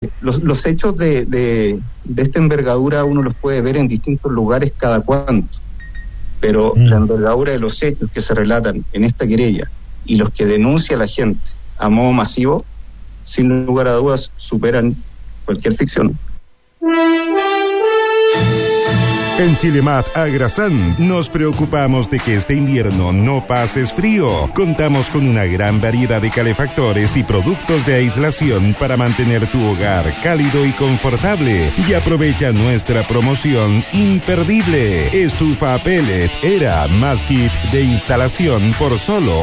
Los hechos de esta envergadura uno los puede ver en distintos lugares cada cuanto, pero la envergadura de los hechos que se relatan en esta querella y los que denuncia la gente a modo masivo, sin lugar a dudas, superan cualquier ficción. En Chilemat Agrasan nos preocupamos de que este invierno no pases frío. Contamos con una gran variedad de calefactores y productos de aislación para mantener tu hogar cálido y confortable. Y aprovecha nuestra promoción imperdible. Estufa pellet Era más kit de instalación por solo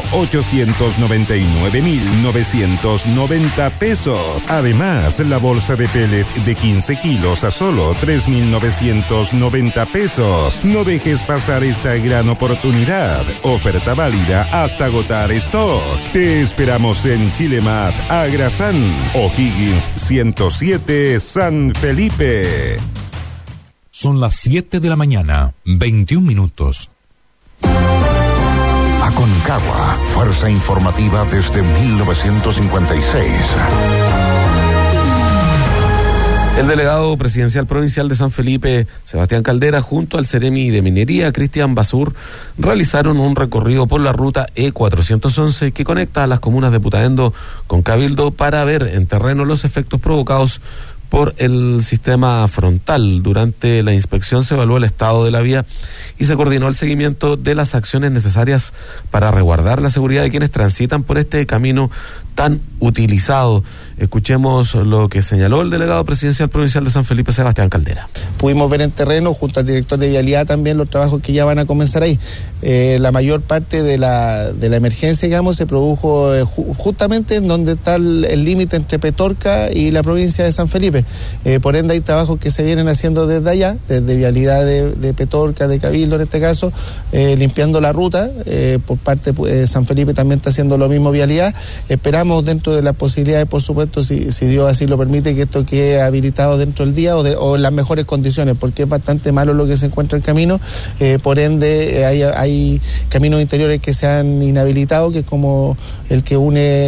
899.990 pesos. Además, la bolsa de pellet de 15 kilos a solo 3.990 pesos. No dejes pasar esta gran oportunidad. Oferta válida hasta agotar stock. Te esperamos en Chilemat Agrasan, O'Higgins 107, San Felipe. Son las 7 de la mañana, 21 minutos. Aconcagua, fuerza informativa desde 1956. El delegado presidencial provincial de San Felipe, Sebastián Caldera, junto al Seremi de Minería, Cristian Basur, realizaron un recorrido por la ruta E411 que conecta a las comunas de Putaendo con Cabildo para ver en terreno los efectos provocados por el sistema frontal. Durante la inspección se evaluó el estado de la vía y se coordinó el seguimiento de las acciones necesarias para resguardar la seguridad de quienes transitan por este camino tan utilizado. Escuchemos lo que señaló el delegado presidencial provincial de San Felipe, Sebastián Caldera. Pudimos ver en terreno, junto al director de Vialidad, también los trabajos que ya van a comenzar ahí. La mayor parte de la emergencia, digamos, se produjo justamente en donde está el límite entre Petorca y la provincia de San Felipe. Por ende, hay trabajos que se vienen haciendo desde allá, desde Vialidad de Petorca, de Cabildo en este caso, limpiando la ruta. Por parte de San Felipe también está haciendo lo mismo Vialidad. Esperamos dentro de las posibilidades, por supuesto, si Dios así lo permite, que esto quede habilitado dentro del día o en las mejores condiciones, porque es bastante malo lo que se encuentra en el camino. Por ende, hay caminos interiores que se han inhabilitado, que es como el que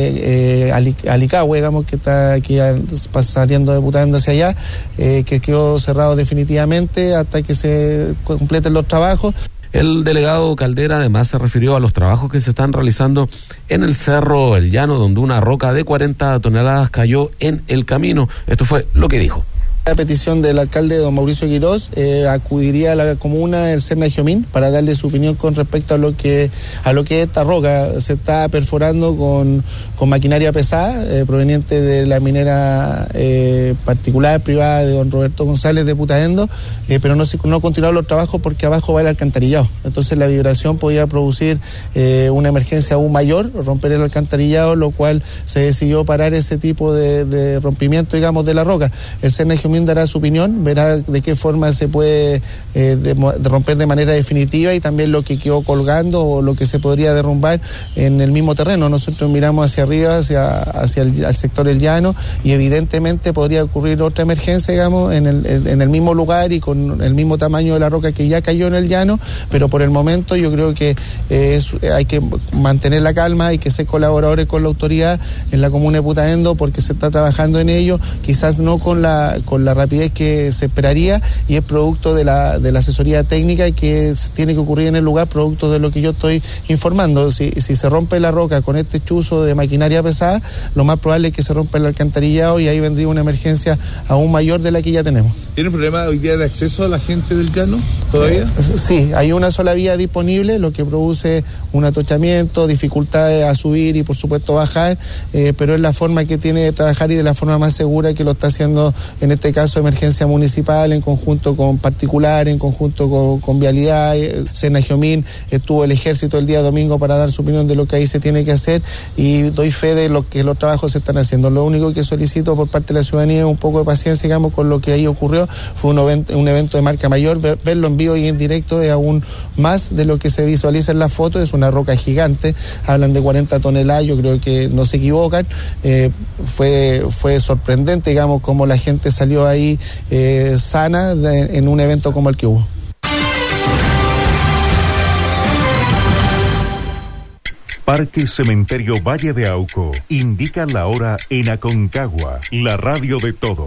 une Alicahue, digamos, que está aquí saliendo de Putaendo hacia allá, que quedó cerrado definitivamente hasta que se completen los trabajos. El delegado Caldera además se refirió a los trabajos que se están realizando en el Cerro El Llano, donde una roca de 40 toneladas cayó en el camino. Esto fue lo que dijo. A petición del alcalde don Mauricio Quirós, acudiría a la comuna el Serna Giomín para darle su opinión con respecto a lo que esta roca se está perforando con maquinaria pesada proveniente de la minera particular privada de don Roberto González de Putaendo, pero no continuaron los trabajos porque abajo va el alcantarillado. Entonces la vibración podía producir una emergencia aún mayor, romper el alcantarillado, lo cual se decidió parar ese tipo de rompimiento, digamos, de la roca. El Serna Giomín dará su opinión, verá de qué forma se puede romper de manera definitiva y también lo que quedó colgando o lo que se podría derrumbar en el mismo terreno. Nosotros miramos hacia arriba, hacia el sector El Llano, y evidentemente podría ocurrir otra emergencia, digamos, en el mismo lugar y con el mismo tamaño de la roca que ya cayó en el llano, pero por el momento yo creo que hay que mantener la calma, hay que ser colaboradores con la autoridad en la comuna de Putaendo porque se está trabajando en ello, quizás no con la rapidez que se esperaría, y es producto de la asesoría técnica que tiene que ocurrir en el lugar, producto de lo que yo estoy informando. Si se rompe la roca con este chuzo de maquinaria pesada, lo más probable es que se rompa el alcantarillado y ahí vendría una emergencia aún mayor de la que ya tenemos. ¿Tiene un problema hoy día de acceso a la gente del llano todavía? Sí, hay una sola vía disponible, lo que produce un atochamiento, dificultades a subir y por supuesto bajar, pero es la forma que tiene de trabajar y de la forma más segura que lo está haciendo en este caso Emergencia Municipal, en conjunto con particular, en conjunto con Vialidad, Serna Giomín, estuvo el Ejército el día domingo para dar su opinión de lo que ahí se tiene que hacer, y doy fe de lo que los trabajos se están haciendo. Lo único que solicito por parte de la ciudadanía es un poco de paciencia, digamos, con lo que ahí ocurrió. Fue un evento de marca mayor, verlo en vivo y en directo es aún más de lo que se visualiza en la foto. Es una roca gigante, hablan de 40 toneladas, yo creo que no se equivocan. Fue sorprendente, digamos, cómo la gente salió ahí sana en un evento como el que hubo. Parque Cementerio Valle de Auco indica la hora en Aconcagua, la radio de todo.